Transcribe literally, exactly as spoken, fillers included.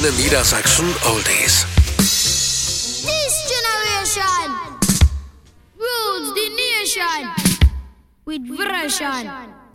Antenne Niedersachsen Oldies. This generation rules the nation with version.